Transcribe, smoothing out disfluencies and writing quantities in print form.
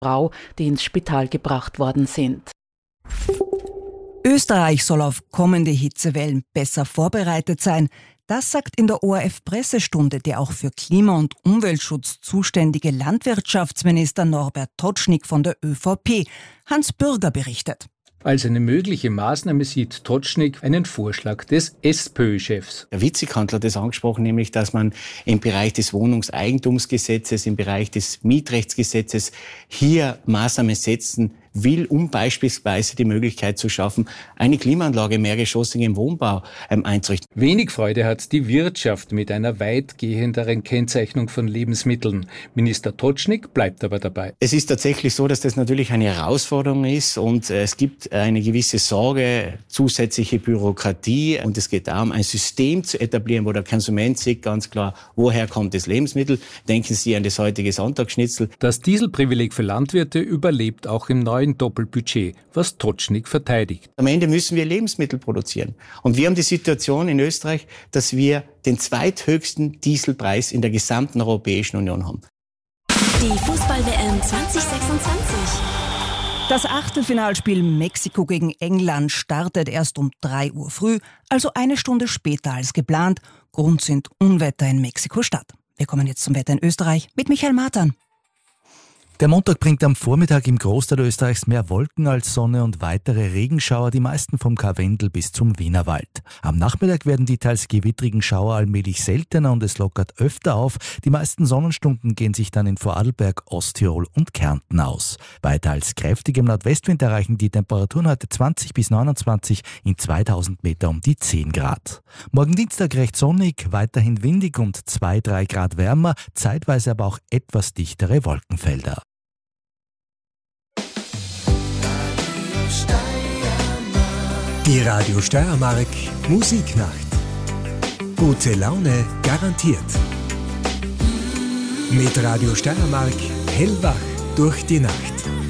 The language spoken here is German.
Frau, die ins Spital gebracht worden sind. Österreich soll auf kommende Hitzewellen besser vorbereitet sein. Das sagt in der ORF-Pressestunde der auch für Klima- und Umweltschutz zuständige Landwirtschaftsminister Norbert Totschnig von der ÖVP. Hans Bürger berichtet. Als eine mögliche Maßnahme sieht Totschnig einen Vorschlag des SPÖ-Chefs. Der Witzighandler hat das angesprochen, nämlich, dass man im Bereich des Wohnungseigentumsgesetzes, im Bereich des Mietrechtsgesetzes hier Maßnahmen setzen will, um beispielsweise die Möglichkeit zu schaffen, eine Klimaanlage im mehrgeschossigen Wohnbau einzurichten. Wenig Freude hat die Wirtschaft mit einer weitgehenderen Kennzeichnung von Lebensmitteln. Minister Totschnig bleibt aber dabei. Es ist tatsächlich so, dass das natürlich eine Herausforderung ist und es gibt eine gewisse Sorge, zusätzliche Bürokratie und es geht darum, ein System zu etablieren, wo der Konsument sieht ganz klar, woher kommt das Lebensmittel. Denken Sie an das heutige Sonntagsschnitzel. Das Dieselprivileg für Landwirte überlebt auch im neuen Doppelbudget, was Totschnig verteidigt. Am Ende müssen wir Lebensmittel produzieren. Und wir haben die Situation in Österreich, dass wir den zweithöchsten Dieselpreis in der gesamten Europäischen Union haben. Die Fußball-WM 2026. Das Achtelfinalspiel Mexiko gegen England startet erst um 3 Uhr früh, also eine Stunde später als geplant. Grund sind Unwetter in Mexiko-Stadt. Wir kommen jetzt zum Wetter in Österreich mit Michael Martin. Der Montag bringt am Vormittag im Großteil Österreichs mehr Wolken als Sonne und weitere Regenschauer, die meisten vom Karwendel bis zum Wienerwald. Am Nachmittag werden die teils gewittrigen Schauer allmählich seltener und es lockert öfter auf. Die meisten Sonnenstunden gehen sich dann in Vorarlberg, Osttirol und Kärnten aus. Bei teils kräftigem Nordwestwind erreichen die Temperaturen heute 20 bis 29, in 2000 Meter um die 10 Grad. Morgen Dienstag recht sonnig, weiterhin windig und 2-3 Grad wärmer, zeitweise aber auch etwas dichtere Wolkenfelder. Die Radio Steiermark Musiknacht. Gute Laune garantiert. Mit Radio Steiermark hellwach durch die Nacht.